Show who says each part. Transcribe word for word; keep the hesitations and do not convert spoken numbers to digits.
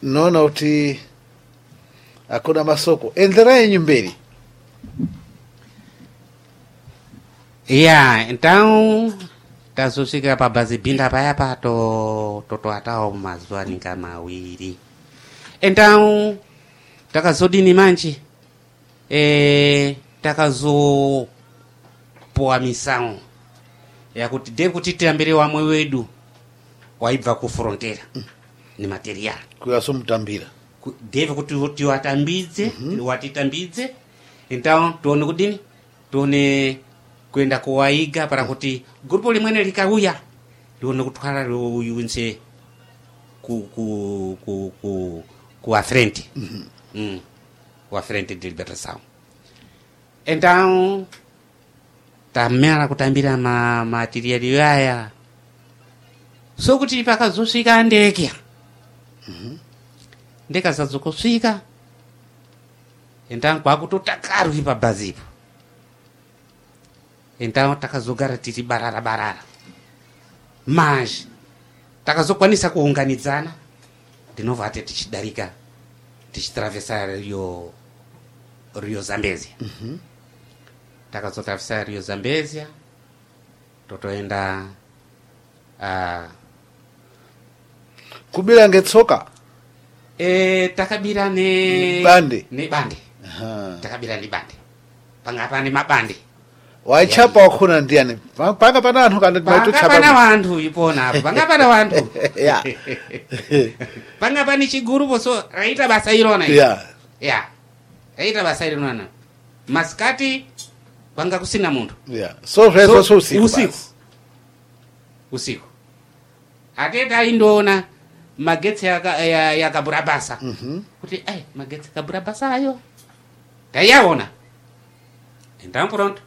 Speaker 1: noona kuti akuna masoko enderai mbele.
Speaker 2: Yeah, então tazosvika pabhazi pinda paya pato totoatawo mazuva ninga mawiri. Então takazodini manje e takazopowa misawo yakuti de kuti tiyambire wamwe wedu waibva ku frontera mm. ni material
Speaker 1: kuyaso mutambira
Speaker 2: deve kuti tiwatambidze mm -hmm. watitambidze então tuone kudini tuone kwenda kuwaiga para kuti grupo limwene likauya tuone kutwala uyunse ku ku ku ku ku a frente mm -hmm. mm. ku a frente de liberação. Então tamera kutambira ma material yaya so kuti pakazosvika ndeke
Speaker 1: mhm
Speaker 2: ndeka zazokusvika então kwakutotakaruki pabhazipo então takazogara tiri barara barara manje takazokwanisa kuunganidzana ndinobva ati tichidarika tichitravesa rio rio Zambezia
Speaker 1: mhm
Speaker 2: takazotravesa rio Zambezia totoenda uh,
Speaker 1: kubira ngetsoka
Speaker 2: e takabira ne
Speaker 1: bande
Speaker 2: ne bande
Speaker 1: aha
Speaker 2: takabira ne bande pangapa ne mabande
Speaker 1: waichapa wakuna ndiani panga pana anthu kana maitu chapa
Speaker 2: panga pana wanthu ipona apo panga pana wanthu
Speaker 1: ya
Speaker 2: panga pani chigurupo so raita basa irona
Speaker 1: ya
Speaker 2: ya raita basa irona maskati panga kusina munthu
Speaker 1: ya so reso so usiku
Speaker 2: usiku usiku ateta indona magetsi yaka yakabura basa
Speaker 1: mhm
Speaker 2: kuti eh magetsi kabura basa ayo tayaona então pronto